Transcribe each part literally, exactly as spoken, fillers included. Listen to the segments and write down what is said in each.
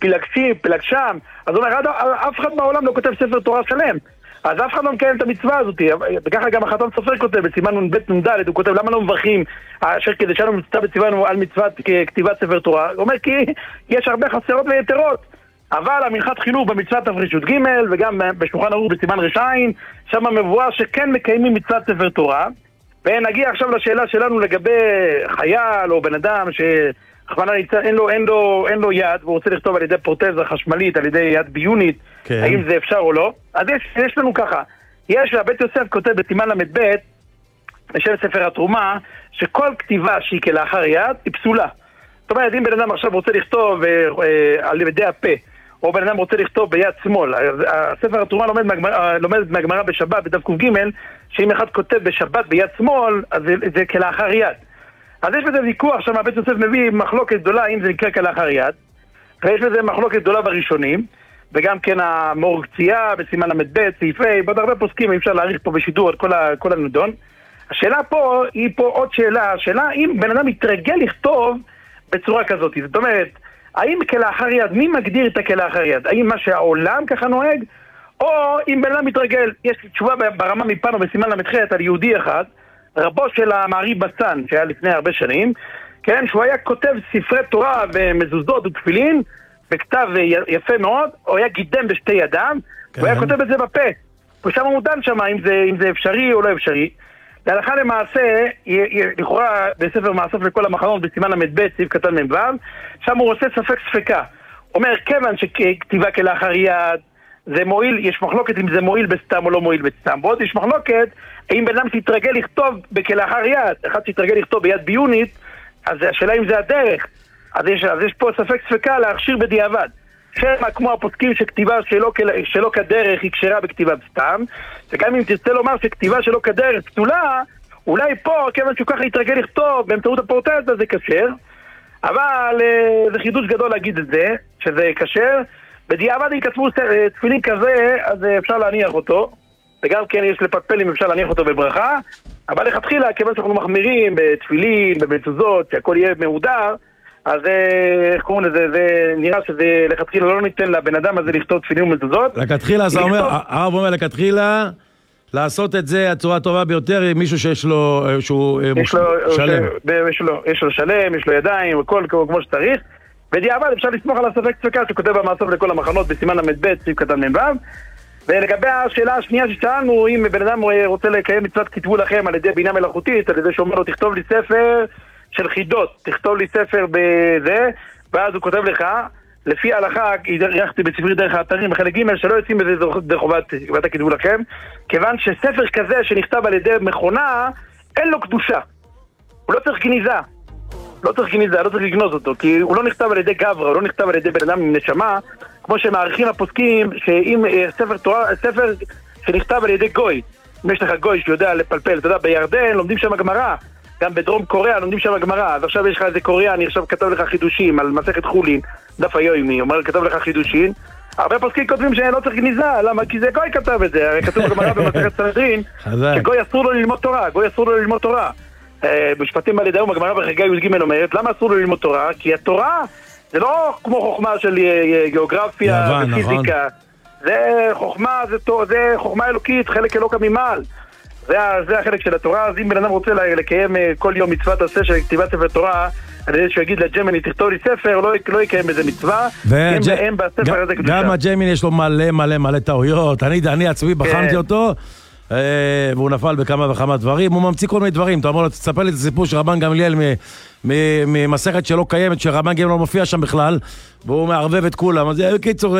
פילגשים, פילגשם. אז הוא אומר, אף אחד בעולם לא כותב ספר תורה שלם. אז אף אחד לא מקיים את המצווה הזאת. וככה גם החתן סופר כותב, בסימן נ"ב נ"ד, הוא כותב, למה לא מברכים אשר קדשנו מצווה בציוונו על מצוות כתיבת ספר תורה? הוא אומר, כי יש הרבה חסרות ויתרות. אבל המנחת חינוך במצוות תר"ש ג' וגם בשולחן ערוך בסימן ר"ע, שם מבואר שכן מקיימים מצוות ספר תורה. ונגיע עכשיו לשאלה שלנו לגבי חייל או בן אדם שרחמנא ליצלן אין לו, אין לו, אין לו יד והוא רוצה לכתוב על ידי פרוטזה חשמלית, על ידי יד ביונית, כן. האם זה אפשר או לא? אז יש, יש לנו ככה, יש, בית יוסף כותב בסימן ל"ב בשם ספר התרומה, שכל כתיבה שהיא כלאחר יד היא פסולה. זאת אומרת, אם בן אדם עכשיו רוצה לכתוב אה, אה, על ידי הפה, או בן אדם רוצה לכתוב ביד שמאל, הספר התרומה לומד מהגמרא, לומד מהגמרא בשבת בדף ק"ג, שאם אחד כותב בשבת ביד שמאל, אז זה, זה כלאחר יד. אז יש בזה ויכוח, שם בית יוסף מביא מחלוקת גדולה אם זה נקרא כלאחר יד, ויש בזה מחלוקת גדולה בראשונים, וגם כן המור קציעה בסימן ל"ב, סעיף ה', בעוד הרבה פוסקים, אי אפשר להאריך פה בשידור את כל, ה, כל הנדון. השאלה פה היא פה עוד שאלה, השאלה אם בן אדם מתרגל לכתוב בצורה כזאת, זאת אומרת, האם כלאחר יד, מי מגדיר את הכלאחר יד? האם מה שהעולם ככה נוהג? או אם בן אדם מתרגל, יש תשובה ברמה מפנו בסימן למ"ח על יהודי אחד, רבו של המעריב בצן, שהיה לפני הרבה שנים, כן, שהוא היה כותב ספרי תורה ומזוזות ותפילין, בכתב יפה מאוד, הוא היה גידם בשתי ידיו, כן. הוא היה כותב את זה בפה. ושם הוא דן שם, אם זה, אם זה אפשרי או לא אפשרי. להלכה למעשה, לכאורה בספר מאסוף לכל המחנות בסימן ל"ב, סעיף קטן מ"ו, שם הוא עושה ספק ספקה. אומר, כיוון שכתיבה כלאחר יד, זה מועיל, יש מחלוקת אם זה מועיל בסתם או לא מועיל בסתם. בעוד יש מחלוקת, האם בן אדם שיתרגל לכתוב בכלאחר יד, אחד שיתרגל לכתוב ביד ביונית, אז השאלה אם זה הדרך. אז יש, אז יש פה ספק ספקה להכשיר בדיעבד. שמה כמו הפוסקים שכתיבה שלא, שלא כדרך היא כשרה בכתיבת סתם, וגם אם תרצה לומר שכתיבה שלא כדרך פסולה, אולי פה, כיוון שהוא ככה יתרגל לכתוב באמצעות הפרוטזה, זה כשר, אבל זה חידוש גדול להגיד את זה, שזה כשר. בדיעבד אם כתבו תפילין כזה, אז אפשר להניח אותו, וגם כן יש לפתפל אם אפשר להניח אותו בברכה, אבל לכתחילה, כיוון שאנחנו מחמירים בתפילין, במזוזות, שהכל יהיה מהודר, אז איך קוראים לזה, זה נראה שזה לכתחילה לא ניתן לבן אדם הזה לכתוב תפילין ומזוזות. לכתחילה, זה אומר, הרב אומר לכתחילה, לעשות את זה הצורה הטובה ביותר, מישהו שיש לו, שהוא שלם. יש לו שלם, יש לו ידיים, הכל כמו שצריך. בדיעבד אפשר לסמוך על הספק ספקה שכותב במאסוף לכל המחנות בסימן ל"ב, סעיף קטן מ"ו. ולגבי השאלה השנייה ששאלנו, אם בן אדם רוצה לקיים מצוות כתבו לכם על ידי בינה מלאכותית, על ידי שאומר לו תכתוב לי ספר של חידות, תכתוב לי ספר בזה, ואז הוא כותב לך, לפי ההלכה, יחתי בספרי דרך האתרים בחלק ג' שלא יוצאים בזה דרך חובת הכתבו לכם, כיוון שספר כזה שנכתב על ידי מכונה, אין לו קדושה. הוא לא צריך גניזה. לא צריך גניזה, לא צריך לגנוז אותו, כי הוא לא נכתב על ידי גברה, הוא לא נכתב על ידי בן אדם עם נשמה, כמו שמעריכים הפוסקים, שאם ספר תורה, ספר שנכתב על ידי גוי, אם יש לך גוי שיודע לפלפל, אתה יודע, בירדן לומדים שם הגמרא, גם בדרום קוריאה לומדים שם הגמרא, אז עכשיו יש לך איזה קוריאני, עכשיו כתב לך חידושים על מסכת חולין, דף היומי, אומר, כתב לך חידושים, הרבה פוסקים כותבים שלא צריך גניזה, למה? כי זה גוי כתב את זה, הרי כתוב בגמרא במסכת סנהדרין, שגוי אסור לו ללמוד תורה, גוי אסור לו ללמוד תורה. בשפטים על ידיהם, הגמרא בחגי י"ג אומרת, למה אסור לו ללמוד תורה? כי התורה זה לא כמו חוכמה של גיאוגרפיה ופיזיקה, זה חוכמה, זה חוכמה אלוקית, חלק אלוקה ממעל. זה החלק של התורה. אז אם בן אדם רוצה לקיים כל יום מצוות עשה של כתיבת ספר תורה, על ידי שהוא יגיד לג'מיני תכתוב לי ספר, לא יקיים בזה מצווה. גם הג'מיני יש לו מלא מלא מלא טעויות, אני עצמי בחנתי אותו, והוא נפל בכמה וכמה דברים, הוא ממציא כל מיני דברים. אתה אומר לו, תספר לי את הסיפור של רבן גמליאל ממסכת שלא קיימת, שרבן גמליאל לא מופיע שם בכלל, והוא מערבב את כולם. אז קיצור,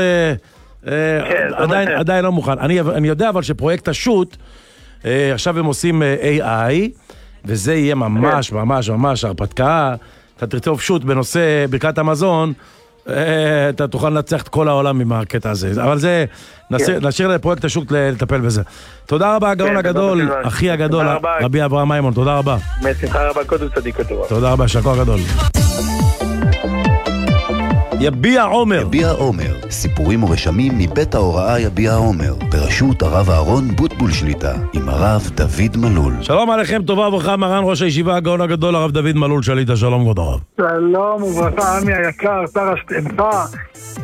עדיין לא מוכן. אני יודע אבל שפרויקט השו"ת, עכשיו הם עושים איי איי, וזה יהיה ממש ממש ממש הרפתקה. אתה תרצוף שו"ת בנושא ברכת המזון, אתה תוכל לנצח את כל העולם עם הקטע הזה. אבל זה, נשאיר לפרויקט השו"ת לטפל בזה. תודה רבה, הגאון הגדול, אחי הגדול, רבי אברהם מימון, תודה רבה. שמחה רבה, קודם צדיק וטובה. תודה רבה, שקו הגדול. יביע עומר. יביע עומר, סיפורים ורשמים מבית ההוראה יביע עומר, בראשות הרב אהרון בוטבול שליטה, עם הרב דוד מלול. שלום עליכם, טובה וברכה, מרן ראש הישיבה הגאון הגדול, הרב דוד מלול שליטה, שלום כבוד הרב. שלום וברכה, עמי היקר, שר השתמך.